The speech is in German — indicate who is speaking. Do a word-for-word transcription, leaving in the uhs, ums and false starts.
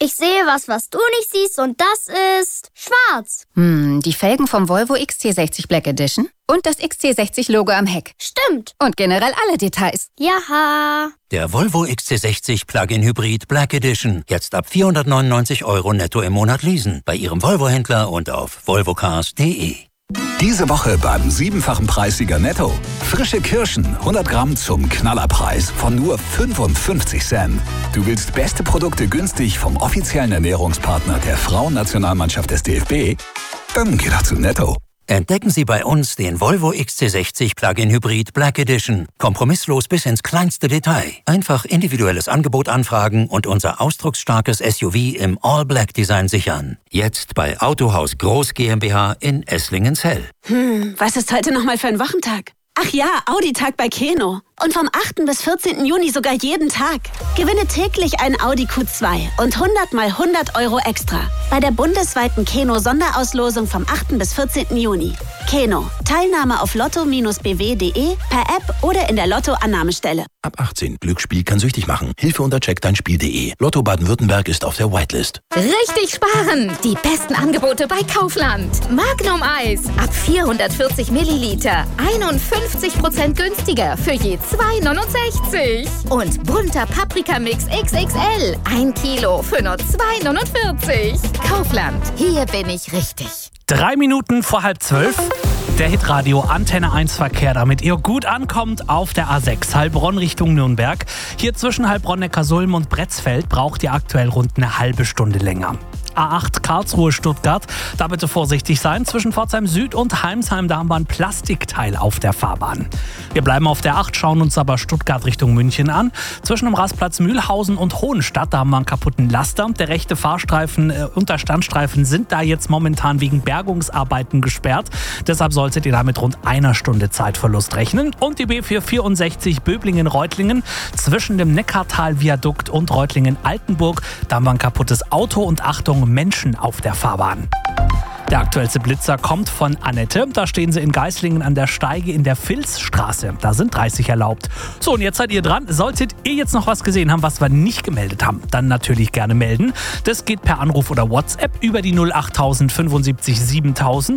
Speaker 1: Ich sehe was, was du nicht siehst und das ist schwarz.
Speaker 2: Hm, die Felgen vom Volvo X C sechzig Black Edition und das X C sechzig Logo am Heck.
Speaker 1: Stimmt.
Speaker 2: Und generell alle Details.
Speaker 1: Jaha.
Speaker 3: Der Volvo X C sechzig Plug-in Hybrid Black Edition. Jetzt ab vierhundertneunundneunzig Euro netto im Monat leasen. Bei Ihrem Volvo-Händler und auf volvocars punkt de.
Speaker 4: Diese Woche beim siebenfachen Preissieger Netto. Frische Kirschen, hundert Gramm zum Knallerpreis von nur fünfundfünfzig Cent. Du willst beste Produkte günstig vom offiziellen Ernährungspartner der Frauennationalmannschaft des D F B? Dann geh doch zu Netto.
Speaker 3: Entdecken Sie bei uns den Volvo X C sechzig Plug-in Hybrid Black Edition. Kompromisslos bis ins kleinste Detail. Einfach individuelles Angebot anfragen und unser ausdrucksstarkes S U V im All-Black-Design sichern. Jetzt bei Autohaus Groß GmbH in Esslingen-Zell.
Speaker 5: Hm, was ist heute nochmal für ein Wochentag? Ach ja, Audi-Tag bei Keno. Und vom achten bis vierzehnten Juni sogar jeden Tag. Gewinne täglich ein Audi Q zwei und hundert mal hundert Euro extra. Bei der bundesweiten Keno-Sonderauslosung vom achten bis vierzehnten Juni. Keno. Teilnahme auf lotto Bindestrich b w punkt de, per App oder in der Lotto-Annahmestelle.
Speaker 6: Ab achtzehn. Glücksspiel kann süchtig machen. Hilfe unter check dein Spiel punkt de. Lotto Baden-Württemberg ist auf der Whitelist.
Speaker 7: Richtig sparen! Die besten Angebote bei Kaufland. Magnum Eis ab vierhundertvierzig Milliliter. einundfünfzig Prozent günstiger für je zwei neunundsechzig. Und bunter Paprikamix X X L. Ein Kilo für nur zwei neunundvierzig. Kaufland. Hier bin ich richtig.
Speaker 8: Drei Minuten vor halb zwölf. Der Hitradio Antenne eins Verkehr, damit ihr gut ankommt auf der A sechs Heilbronn Richtung Nürnberg. Hier zwischen Heilbronn-Neckarsulm und Bretzfeld braucht ihr aktuell rund eine halbe Stunde länger. A acht Karlsruhe-Stuttgart, da bitte vorsichtig sein. Zwischen Pforzheim Süd und Heimsheim, da haben wir ein Plastikteil auf der Fahrbahn. Wir bleiben auf der acht, schauen uns aber Stuttgart Richtung München an. Zwischen dem Rastplatz Mühlhausen und Hohenstadt, da haben wir einen kaputten Laster. Der rechte Fahrstreifen äh, und der Standstreifen sind da jetzt momentan wegen Bergungsarbeiten gesperrt. Deshalb solltet ihr da mit rund einer Stunde Zeitverlust rechnen. Und die B vierhundertvierundsechzig Böblingen-Reutlingen zwischen dem Neckartal-Viadukt und Reutlingen-Altenburg, da haben wir ein kaputtes Auto und Achtung, Menschen auf der Fahrbahn. Der aktuellste Blitzer kommt von Annette. Da stehen sie in Geislingen an der Steige in der Vilsstraße. Da sind dreißig erlaubt. So, und jetzt seid ihr dran. Solltet ihr jetzt noch was gesehen haben, was wir nicht gemeldet haben, dann natürlich gerne melden. Das geht per Anruf oder WhatsApp über die null acht null null fünfundsiebzig siebentausend